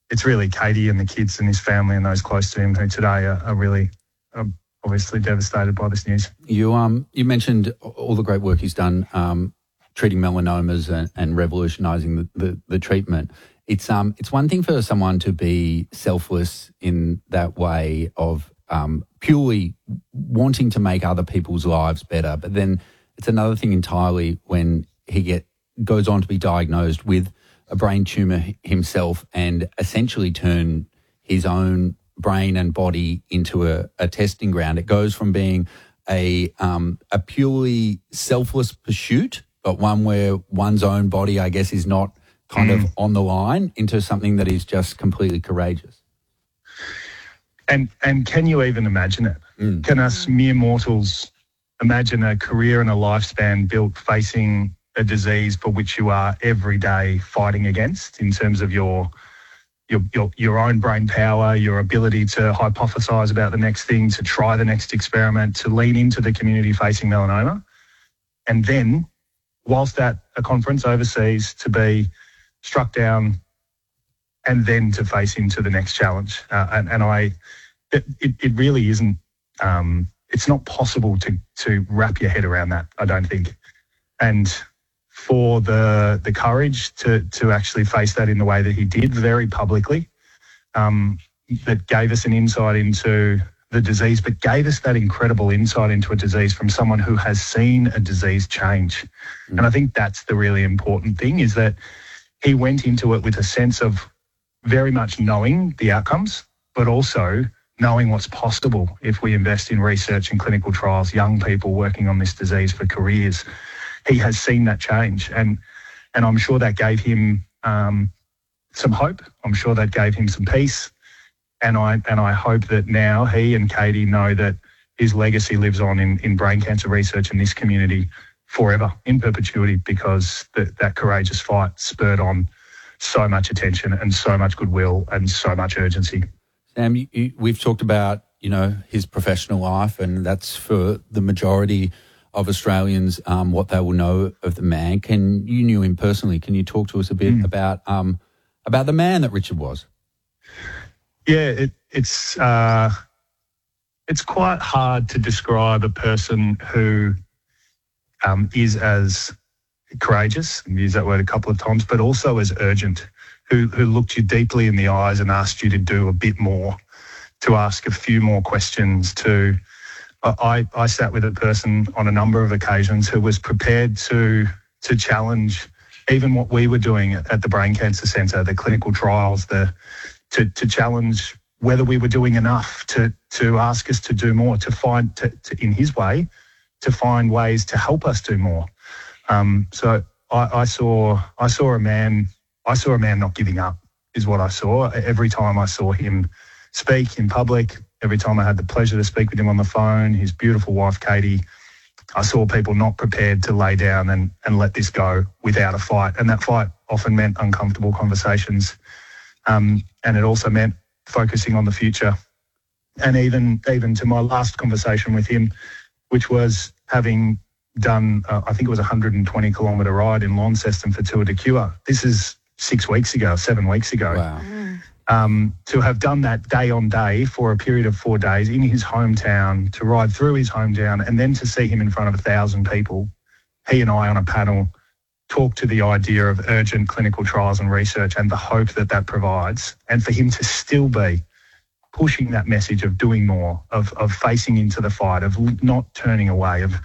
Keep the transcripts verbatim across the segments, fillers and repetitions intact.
it's really Katie and the kids and his family and those close to him who today are, are really are obviously devastated by this news. You um you mentioned all the great work he's done um, treating melanomas and, and revolutionising the, the, the treatment. It's um it's one thing for someone to be selfless in that way of um, purely wanting to make other people's lives better, but then it's another thing entirely when he get goes on to be diagnosed with a brain tumour himself and essentially turn his own brain and body into a, a testing ground. It goes from being a um, a purely selfless pursuit, but one where one's own body, I guess, is not kind mm. of on the line, into something that is just completely courageous. And and can you even imagine it? Mm. Can us mere mortals imagine a career and a lifespan built facing a disease for which you are every day fighting against in terms of your your your, your own brain power, your ability to hypothesize about the next thing, to try the next experiment, to lean into the community facing melanoma, and then, whilst at a conference overseas, to be struck down and then to face into the next challenge. Uh, and, and I, it, it really isn't, um, it's not possible to to wrap your head around that, I don't think. And for the the courage to to actually face that in the way that he did, very publicly, um, that gave us an insight into the disease, but gave us that incredible insight into a disease from someone who has seen a disease change. Mm. And I think that's the really important thing, is that he went into it with a sense of very much knowing the outcomes, but also knowing what's possible if we invest in research and clinical trials, young people working on this disease for careers. He has seen that change, and and I'm sure that gave him um, some hope. I'm sure that gave him some peace, and I and I hope that now he and Katie know that his legacy lives on in, in brain cancer research in this community forever, in perpetuity, because the, that courageous fight spurred on so much attention and so much goodwill and so much urgency. Sam, you, you, we've talked about, you know, his professional life, and that's for the majority of Australians, um, what they will know of the man. Can you knew him personally? Can you talk to us a bit mm. about um, about the man that Richard was? Yeah, it, it's uh, it's quite hard to describe a person who um, is as courageous, and use that word a couple of times, but also as urgent, who who looked you deeply in the eyes and asked you to do a bit more, to ask a few more questions, to I, I sat with a person on a number of occasions who was prepared to to challenge even what we were doing at, at the Brain Cancer Centre, the clinical trials, the to to challenge whether we were doing enough, to to ask us to do more, to find, to, to in his way, to find ways to help us do more. Um, so I, I saw I saw a man I saw a man not giving up, is what I saw. Every time I saw him speak in public, every time I had the pleasure to speak with him on the phone, his beautiful wife, Katie, I saw people not prepared to lay down and, and let this go without a fight. And that fight often meant uncomfortable conversations. Um, and it also meant focusing on the future. And even, even to my last conversation with him, which was having done, uh, I think it was a one hundred twenty kilometre ride in Launceston for Tour de Cure. This is six weeks ago, seven weeks ago. Wow. Um, to have done that day on day for a period of four days in his hometown, to ride through his hometown, and then to see him in front of a thousand people, he and I on a panel, talk to the idea of urgent clinical trials and research and the hope that that provides, and for him to still be pushing that message of doing more, of of facing into the fight, of not turning away, of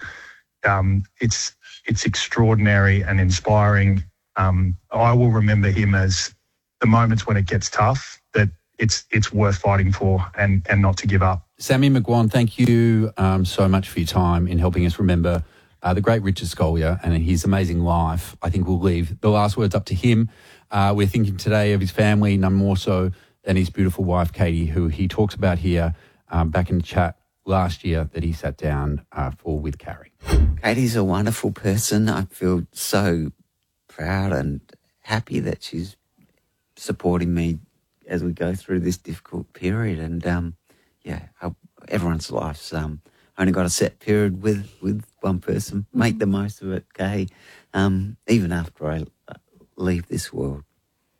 um, it's it's extraordinary and inspiring. Um, I will remember him as the moments when it gets tough, that it's it's worth fighting for, and, and not to give up. Sammy McGuan, thank you um, so much for your time in helping us remember uh, the great Richard Scolyer and his amazing life. I think we'll leave the last words up to him. Uh, we're thinking today of his family, none more so than his beautiful wife, Katie, who he talks about here um, back in the chat last year that he sat down uh, for with Carrie. Katie's a wonderful person. I feel so proud and happy that she's supporting me as we go through this difficult period. And, um, yeah, I, everyone's life's um, only got a set period with, with one person. Make the most of it, Kay, um, even after I leave this world.